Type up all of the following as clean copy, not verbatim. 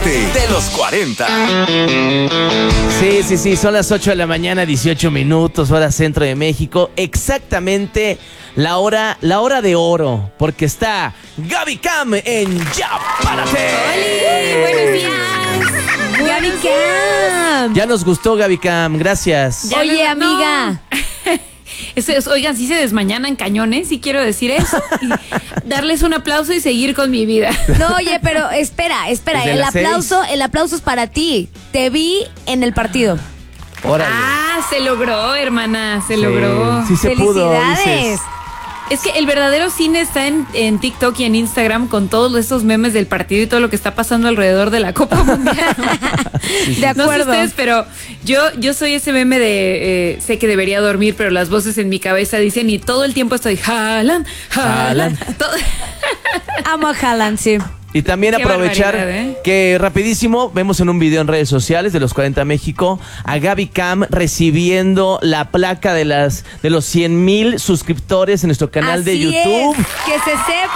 parte de los 40. Sí, son las 8 de la mañana, 18 minutos, hora centro de México. Exactamente la hora de oro, porque está Gaby Cam en Ya Párate. ¡Holi! ¡Buenos días! ¡Gaby Cam! Ya nos gustó, Gaby Cam, gracias. Oye, amiga. Oigan, sí se desmañanan cañones, sí quiero decir eso. Y darles un aplauso y seguir con mi vida. No, oye, pero espera. Desde El las aplauso es para ti. Te vi en el partido. Órale. Se logró, hermana, se logró. Sí se pudo, ¡Felicidades! dices. Es que el verdadero cine está en TikTok y en Instagram con todos estos memes del partido y todo lo que está pasando alrededor de la Copa Mundial. De acuerdo. No sé ustedes, pero yo soy ese meme de sé que debería dormir, pero las voces en mi cabeza dicen y todo el tiempo estoy Haaland. Amo a Haaland, sí. Y también Qué aprovechar barbaridad, que rapidísimo vemos en un video en redes sociales de los 40 México a Gaby Cam recibiendo la placa de los 100,000 suscriptores en nuestro canal de Así YouTube. es. Que se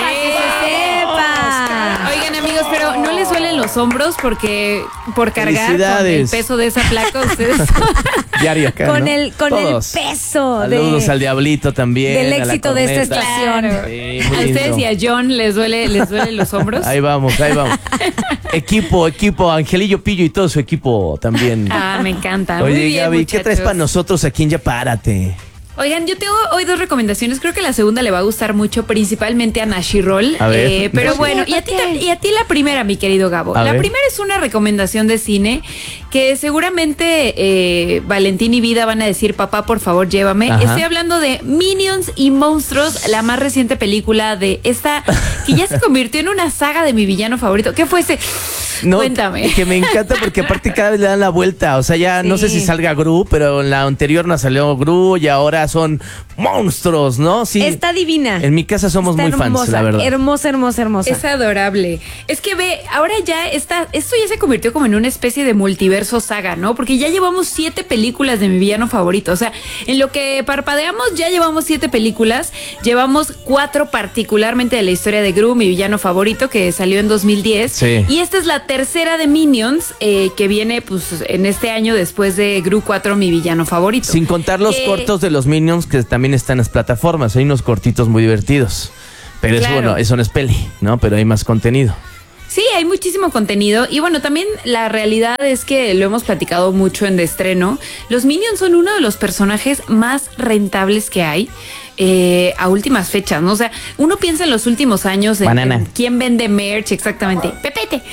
sepa. Oigan, amigos, pero no les duelen los hombros porque por cargar con el Felicidades. peso de esa placa ustedes Diario acá, Con ¿no? el Todos. peso Saludos al Diablito también. del a la éxito de esta corneta. estación. Claro. Sí, muy ¿A ustedes lindo. y a John les duelen los hombros? Ahí vamos. Equipo, Angelillo Pillo y todo su equipo también. Me encanta. Muy Oye, bien, Gaby, ¿qué muchachos. traes para nosotros aquí en Ya Párate? Oigan, yo tengo hoy dos recomendaciones. Creo que la segunda le va a gustar mucho, principalmente a Nashi Roll. A ver. Pero Nashi. bueno, y a ti la primera, mi querido Gabo. A La ver. primera es una recomendación de cine que seguramente Valentín y Vida van a decir, papá, por favor, llévame. Ajá. Estoy hablando de Minions y Monstruos, la más reciente película de esta, que ya se convirtió en una saga de mi villano favorito. ¿Qué fue ese? No, Cuéntame. que me encanta porque aparte cada vez le dan la vuelta. O sea, ya no sé Sí. si salga Gru, pero en la anterior no salió Gru y ahora son monstruos, ¿no? Sí. Está divina. En mi casa somos Está muy fans, hermosa, la verdad. Hermosa. Es adorable. Es que ahora ya esto ya se convirtió como en una especie de multiverso saga, ¿no? Porque ya llevamos 7 películas de mi villano favorito. O sea, en lo que parpadeamos ya llevamos 7 películas. Llevamos 4 particularmente de la historia de Gru, mi villano favorito, que salió en 2010. Sí. Y esta es la tercera de Minions, que viene pues en este año después de Gru 4, mi villano favorito. Sin contar los cortos de los Minions que también están en las plataformas. Hay unos cortitos muy divertidos. Pero Claro. es bueno, eso no es peli, ¿no? Pero hay más contenido. Sí, hay muchísimo contenido y bueno, también la realidad es que lo hemos platicado mucho en de estreno. Los Minions son uno de los personajes más rentables que hay a últimas fechas, ¿no? O sea, uno piensa en los últimos años en quién vende merch exactamente. Pepete.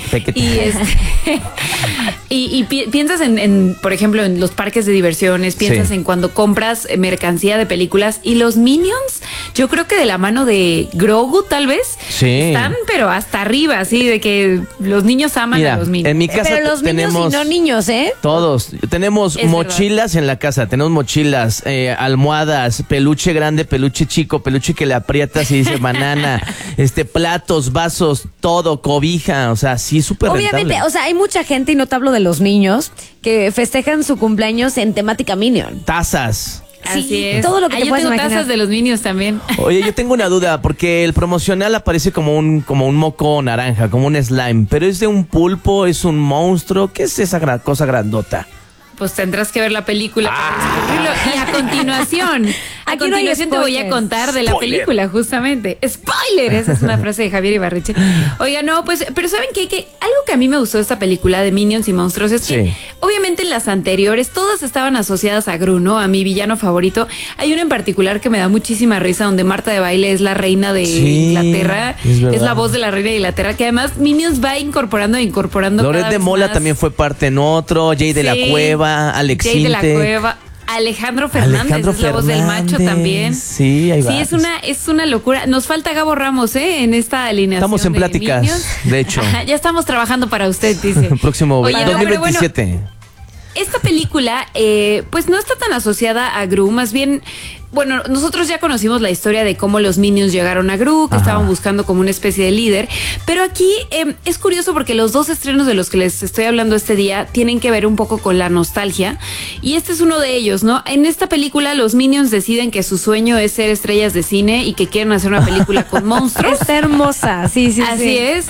Y piensas por ejemplo, en los parques de diversiones, piensas en cuando compras mercancía de películas y los Minions, yo creo que de la mano de Grogu tal vez, están pero hasta arriba, así de que los niños aman a los Minions. En mi casa Pero los tenemos niños y no niños, ¿eh? todos. Tenemos Es mochilas en la casa, tenemos mochilas, almohadas, peluche grande, peluche chico, peluche que le aprietas y dice banana, platos, vasos, todo, cobija, o sea, sí, súper Obviamente, rentable. o sea, hay mucha gente, y no te hablo de los niños, que festejan su cumpleaños en temática Minion. Tazas. Así Sí, es. todo lo que te yo puedas tengo imaginar. tazas de los Minions también. Oye, yo tengo una duda, porque el promocional aparece como un moco naranja, como un slime, pero es de un pulpo, es un monstruo, ¿qué es esa cosa grandota? Pues tendrás que ver la película para descubrirlo. Y a continuación Aquí no hay te voy a spoilers. contar de la película, justamente. ¡Spoiler! Esa es una frase de Javier Ibarreche. Oiga, no, pues, pero ¿saben qué? Que algo que a mí me gustó de esta película de Minions y Monstruos es que, obviamente, en las anteriores, todas estaban asociadas a Gru, ¿no? A mi villano favorito. Hay una en particular que me da muchísima risa, donde Marta de Baile es la reina de Inglaterra. Es la voz de la reina de Inglaterra, que además Minions va incorporando. Loret cada de vez Mola más. también fue parte en otro, Jay de la Cueva, Alex Jay de la Inte. Cueva. Alejandro Fernández es la voz del macho también. Sí, ahí va. Sí, es una locura. Nos falta Gabo Ramos, en esta alineación. Estamos en de pláticas, Minions. de hecho. Ajá, ya estamos trabajando para usted, dice. Próximo Oye, no, pero 2027. Esta película, pues no está tan asociada a Gru, más bien bueno, nosotros ya conocimos la historia de cómo los Minions llegaron a Gru, que estaban buscando como una especie de líder, pero aquí es curioso porque los dos estrenos de los que les estoy hablando este día tienen que ver un poco con la nostalgia, y este es uno de ellos, ¿no? En esta película los Minions deciden que su sueño es ser estrellas de cine y que quieren hacer una película con monstruos. Está hermosa, sí. Así es.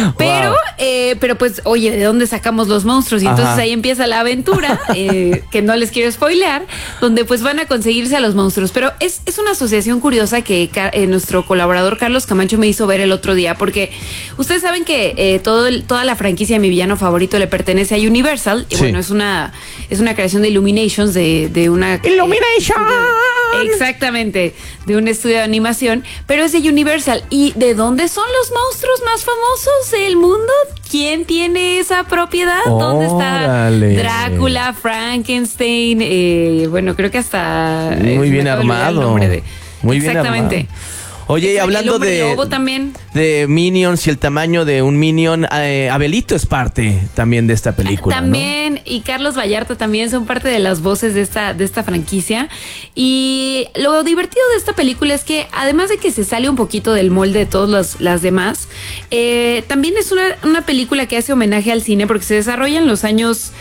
Pero pues, oye, ¿de dónde sacamos los monstruos? Y entonces ahí empieza la aventura, que no les quiero spoilear, donde pues van a conseguirse a los monstruos. Pero es una asociación curiosa que nuestro colaborador Carlos Camacho me hizo ver el otro día, porque ustedes saben que toda la franquicia de Mi Villano Favorito le pertenece a Universal. Y bueno, es una creación de Illuminations, de una... ¡Illumination! Exactamente, de un estudio de animación, pero es de Universal. ¿Y de dónde son los monstruos más famosos del mundo? ¿Quién tiene esa propiedad? ¿Dónde está Drácula, Frankenstein? Bueno, creo que hasta... Muy bien armado. Muy bien exactamente. Armado. Oye, hablando lobo también. De Minions y el tamaño de un Minion, Abelito es parte también de esta película. También, ¿no? Y Carlos Vallarta también son parte de las voces de esta franquicia. Y lo divertido de esta película es que, además de que se sale un poquito del molde de todas las demás, también es una película que hace homenaje al cine porque se desarrolla en los años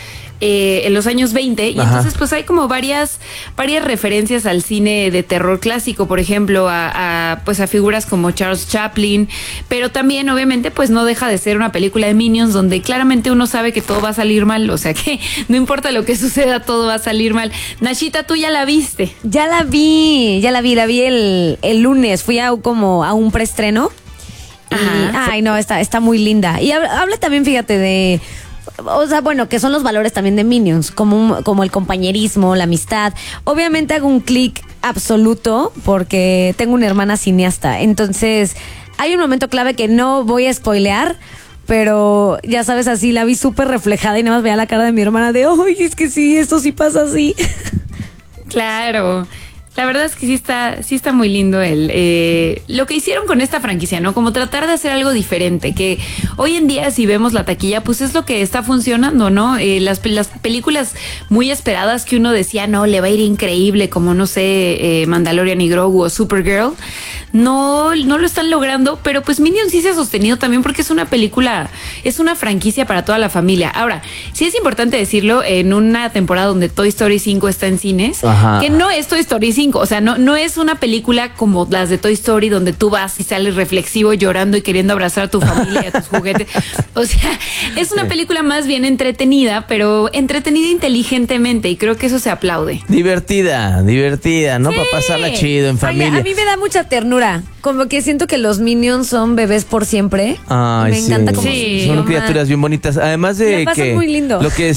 20, y entonces pues hay como varias referencias al cine de terror clásico, por ejemplo, a figuras como Charles Chaplin, pero también obviamente pues no deja de ser una película de Minions donde claramente uno sabe que todo va a salir mal, o sea que no importa lo que suceda, todo va a salir mal. Nachita, tú ya la viste. Ya la vi el lunes, fui a un preestreno. Ay, no, está muy linda. Y habla también, fíjate, de... O sea, bueno, que son los valores también de Minions, como el compañerismo, la amistad. Obviamente hago un clic absoluto porque tengo una hermana cineasta. Entonces, hay un momento clave que no voy a spoilear, pero ya sabes, así la vi súper reflejada y nada más veía la cara de mi hermana de, ¡ay, es que sí, esto sí pasa así! Claro. La verdad es que sí está muy lindo lo que hicieron con esta franquicia, ¿no? Como tratar de hacer algo diferente, que hoy en día si vemos la taquilla, pues es lo que está funcionando, ¿no? Las películas muy esperadas que uno decía, no, le va a ir increíble, como no sé, Mandalorian y Grogu o Supergirl, no lo están logrando, pero pues Minions sí se ha sostenido también porque es una película, es una franquicia para toda la familia. Ahora, sí es importante decirlo, en una temporada donde Toy Story 5 está en cines, que no es Toy Story 5, o sea, no es una película como las de Toy Story donde tú vas y sales reflexivo, llorando y queriendo abrazar a tu familia y a tus juguetes. O sea, es una película más bien entretenida, pero entretenida inteligentemente, y creo que eso se aplaude. Divertida, ¿no? Sí. Para pasarla chido en familia. Oye, a mí me da mucha ternura. Como que siento que los Minions son bebés por siempre. Ay, me encanta como son criaturas bien bonitas. Además de que muy lindo. Lo que